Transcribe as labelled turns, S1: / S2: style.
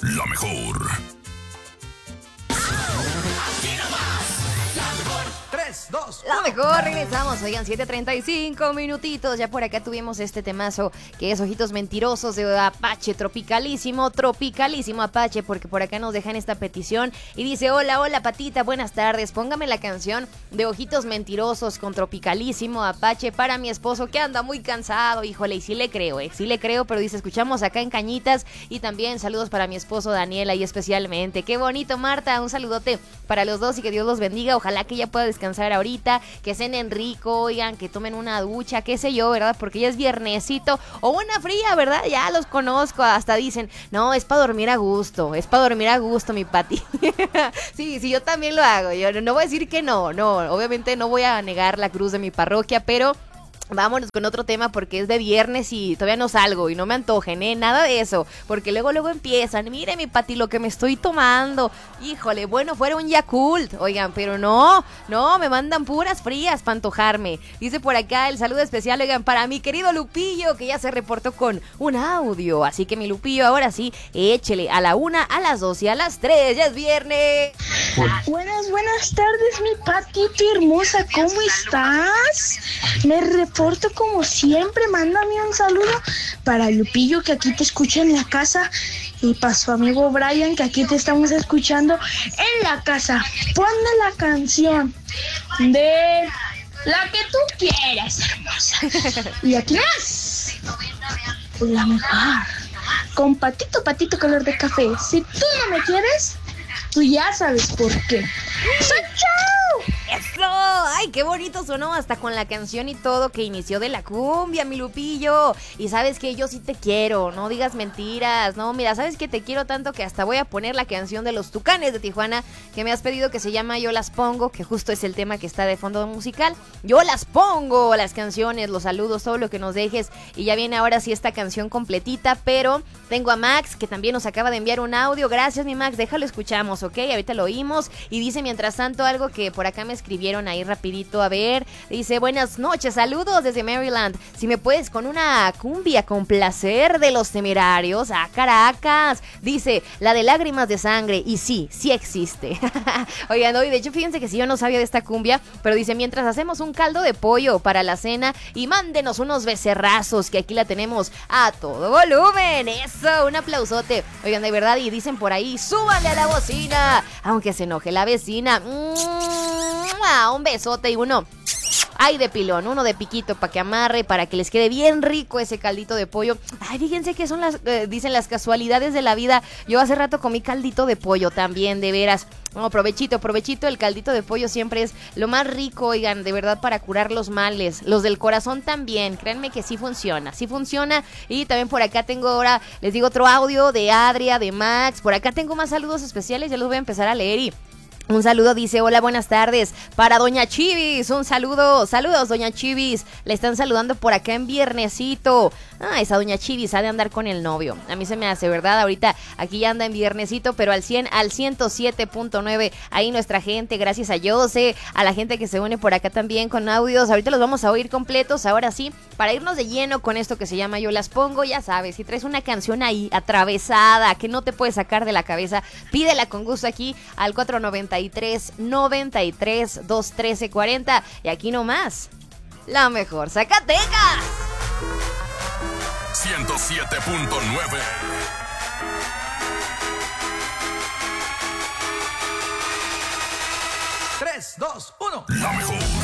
S1: La mejor.
S2: 3, 2,
S3: La mejor, regresamos, oigan, 7:35 minutitos, ya por acá tuvimos este temazo que es Ojitos Mentirosos de Apache, tropicalísimo Apache, porque por acá nos dejan esta petición y dice, hola Patita, buenas tardes, póngame la canción de Ojitos Mentirosos con tropicalísimo Apache para mi esposo que anda muy cansado, híjole, y sí le creo, pero dice, escuchamos acá en Cañitas y también saludos para mi esposo Daniel ahí especialmente, qué bonito Marta, un saludote para los dos y que Dios los bendiga, ojalá que ya pueda descansar ahorita, que cenen rico, oigan, que tomen una ducha, qué sé yo, ¿verdad? Porque ya es viernesito o una fría, ¿verdad? Ya los conozco, hasta dicen, no, es para dormir a gusto, mi Pati. sí, yo también lo hago, yo no voy a decir que no, obviamente no voy a negar la cruz de mi parroquia, pero vámonos con otro tema porque es de viernes y todavía no salgo y no me antojen, nada de eso, porque luego empiezan, mire mi Pati lo que me estoy tomando, híjole, bueno, fuera un Yakult, oigan, pero no, me mandan puras frías para antojarme, dice por acá el saludo especial, oigan, para mi querido Lupillo, que ya se reportó con un audio, así que mi Lupillo, ahora sí, échele a la 1, a las 2 y a las 3, ya es viernes.
S4: Buenas tardes, mi Patito hermosa, ¿cómo estás? Me reporto como siempre, mándame un saludo para Lupillo, que aquí te escucha en la casa, y para su amigo Brian, que aquí te estamos escuchando en la casa. Ponme la canción de la que tú quieras, hermosa. Y aquí más, la mejor, con Patito color de café. Si tú no me quieres, tú ya sabes por qué. ¡Chao!
S3: ¡Eso! ¡Ay, qué bonito sonó! Hasta con la canción y todo que inició de la cumbia, mi Lupillo. Y sabes que yo sí te quiero, no digas mentiras. No, mira, sabes que te quiero tanto que hasta voy a poner la canción de los Tucanes de Tijuana que me has pedido, que se llama Yo las pongo, que justo es el tema que está de fondo musical. Yo las pongo, las canciones, los saludos, todo lo que nos dejes. Y ya viene ahora sí esta canción completita, pero tengo a Max, que también nos acaba de enviar un audio. Gracias, mi Max, déjalo escuchamos, ¿ok? Ahorita lo oímos. Y dice mientras tanto algo que por acá me escribieron ahí rapidito, a ver, dice, buenas noches, saludos desde Maryland, si me puedes con una cumbia con placer de Los Temerarios, a Caracas, dice, la de Lágrimas de Sangre, y sí existe. Oigan, hoy de hecho fíjense que sí, yo no sabía de esta cumbia, pero dice, mientras hacemos un caldo de pollo para la cena y mándenos unos becerrazos, que aquí la tenemos a todo volumen, eso, un aplausote, oigan, de verdad, y dicen por ahí, súbale a la bocina, aunque se enoje la vecina. Un besote y uno, ay, de pilón, uno de piquito para que amarre, para que les quede bien rico ese caldito de pollo. Ay, fíjense que son dicen las casualidades de la vida. Yo hace rato comí caldito de pollo también, de veras. No, provechito, el caldito de pollo siempre es lo más rico, oigan, de verdad, para curar los males, los del corazón también, créanme que sí funciona, y también por acá tengo ahora, les digo, otro audio de Adria, de Max, por acá tengo más saludos especiales, ya los voy a empezar a leer y... un saludo, dice, hola, buenas tardes, para Doña Chivis, un saludo, saludos Doña Chivis, le están saludando por acá en viernesito. Esa Doña Chivis ha de andar con el novio, a mí se me hace, ¿verdad? Ahorita aquí ya anda en viernesito, pero al 107.9, ahí nuestra gente, gracias a Jose, a la gente que se une por acá también con audios, ahorita los vamos a oír completos, ahora sí, para irnos de lleno con esto que se llama Yo las pongo, ya sabes, si traes una canción ahí atravesada, que no te puedes sacar de la cabeza, pídela con gusto aquí al 493-213-40, y aquí nomás, la mejor Zacatecas.
S1: 107.9.
S2: 3, 2, 1.
S1: La mejor.